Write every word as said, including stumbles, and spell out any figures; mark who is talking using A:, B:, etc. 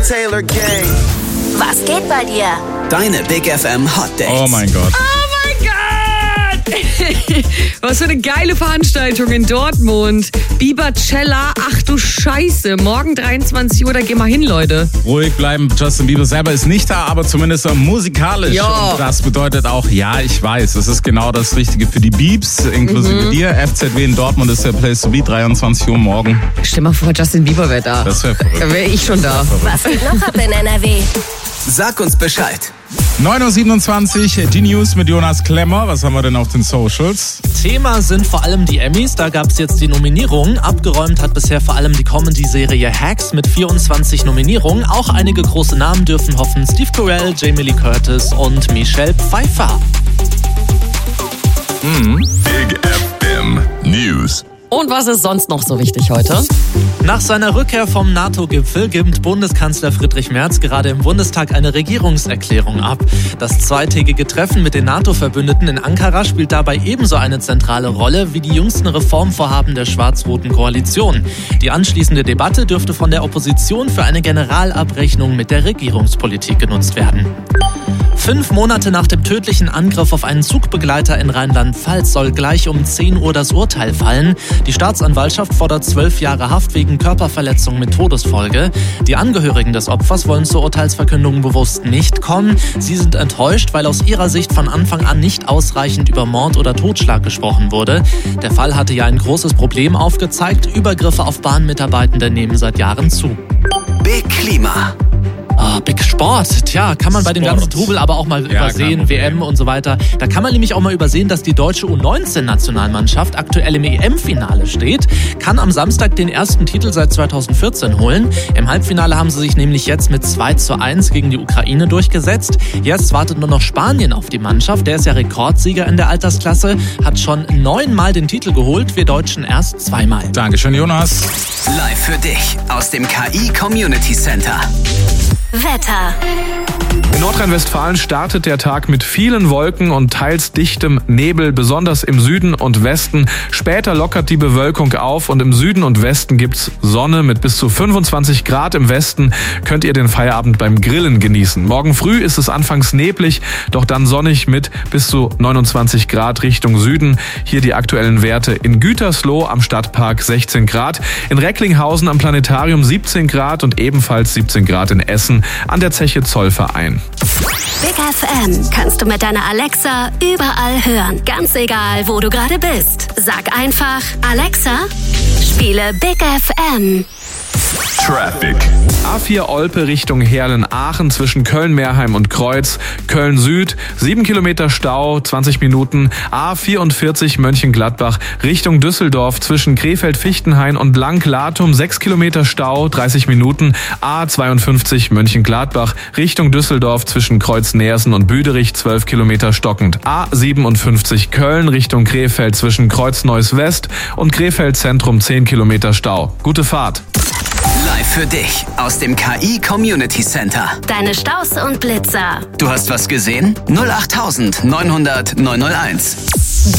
A: Taylor Gang.
B: Was geht bei dir?
C: Deine Big F M Hot Dates.
D: Oh mein Gott.
E: Oh mein Gott! Was für eine geile Veranstaltung in Dortmund. Biebercella, ach du Scheiße. Morgen dreiundzwanzig Uhr, da gehen wir hin, Leute.
D: Ruhig bleiben, Justin Bieber selber ist nicht da, aber zumindest musikalisch.
E: Ja.
D: Und das bedeutet auch, ja, ich weiß, es ist genau das Richtige für die Biebs, inklusive
E: Mhm.
D: dir. F Z W in Dortmund ist der Place to be, dreiundzwanzig Uhr morgen.
E: Stell mal vor, Justin Bieber wäre da.
D: Das wäre verrückt.
E: Da wäre ich schon da.
B: Was geht noch ab in N R W?
C: Sag uns Bescheid.
D: neun Uhr siebenundzwanzig, die News mit Jonas Klemmer. Was haben wir denn auf den Socials?
F: Thema sind vor allem die Emmys, da gab es jetzt die Nominierungen. Abgeräumt hat bisher vor allem die Comedy-Serie Hacks mit vierundzwanzig Nominierungen. Auch einige große Namen dürfen hoffen: Steve Carell, Jamie Lee Curtis und Michelle Pfeiffer.
G: Big F M News.
E: Und was ist sonst noch so wichtig heute?
F: Nach seiner Rückkehr vom NATO-Gipfel gibt Bundeskanzler Friedrich Merz gerade im Bundestag eine Regierungserklärung ab. Das zweitägige Treffen mit den NATO-Verbündeten in Ankara spielt dabei ebenso eine zentrale Rolle wie die jüngsten Reformvorhaben der schwarz-roten Koalition. Die anschließende Debatte dürfte von der Opposition für eine Generalabrechnung mit der Regierungspolitik genutzt werden. Fünf Monate nach dem tödlichen Angriff auf einen Zugbegleiter in Rheinland-Pfalz soll gleich um zehn Uhr das Urteil fallen. Die Staatsanwaltschaft fordert zwölf Jahre Haft wegen Körperverletzung mit Todesfolge. Die Angehörigen des Opfers wollen zur Urteilsverkündung bewusst nicht kommen. Sie sind enttäuscht, weil aus ihrer Sicht von Anfang an nicht ausreichend über Mord oder Totschlag gesprochen wurde. Der Fall hatte ja ein großes Problem aufgezeigt. Übergriffe auf Bahnmitarbeitende nehmen seit Jahren zu.
C: Big Klima.
F: Ah, Big Sport. Tja, kann man bei dem
D: Sport.
F: ganzen Trubel aber auch mal
D: Ja,
F: übersehen,
D: kein
F: W
D: Problem.
F: M und so weiter. Da kann man nämlich auch mal übersehen, dass die deutsche U neunzehn Nationalmannschaft aktuell im E M-Finale steht, kann am Samstag den ersten Titel seit zweitausendvierzehn holen. Im Halbfinale haben sie sich nämlich jetzt mit zwei zu eins gegen die Ukraine durchgesetzt. Jetzt wartet nur noch Spanien auf die Mannschaft. Der ist ja Rekordsieger in der Altersklasse, hat schon neunmal den Titel geholt, wir Deutschen erst zweimal.
D: Dankeschön, Jonas.
C: Live für dich aus dem K I Community Center.
B: Wetter.
H: In Nordrhein-Westfalen startet der Tag mit vielen Wolken und teils dichtem Nebel, besonders im Süden und Westen. Später lockert die Bewölkung auf und im Süden und Westen gibt's Sonne mit bis zu fünfundzwanzig Grad. Im Westen könnt ihr den Feierabend beim Grillen genießen. Morgen früh ist es anfangs neblig, doch dann sonnig mit bis zu neunundzwanzig Grad Richtung Süden. Hier die aktuellen Werte: in Gütersloh am Stadtpark sechzehn Grad, in Recklinghausen am Planetarium siebzehn Grad und ebenfalls siebzehn Grad in Essen an der Zeche Zollverein.
B: Big F M kannst du mit deiner Alexa überall hören. Ganz egal, wo du gerade bist. Sag einfach: Alexa, spiele Big F M.
G: Traffic.
H: A vier Olpe Richtung Heerlen-Aachen zwischen Köln-Meerheim und Kreuz. Köln-Süd, sieben Kilometer Stau, zwanzig Minuten. A vierundvierzig Mönchengladbach Richtung Düsseldorf zwischen Krefeld-Fichtenhain und Lank-Latum, sechs Kilometer Stau, dreißig Minuten. A zweiundfünfzig Mönchengladbach Richtung Düsseldorf zwischen Kreuz-Neersen und Büderich, zwölf Kilometer stockend. A siebenundfünfzig Köln Richtung Krefeld zwischen Kreuz-Neuss-West und Krefeld-Zentrum, zehn Kilometer Stau. Gute Fahrt.
C: Live für dich aus dem K I Community Center.
B: Deine Staus und Blitzer.
C: Du hast was gesehen? null acht neun null null neun null eins.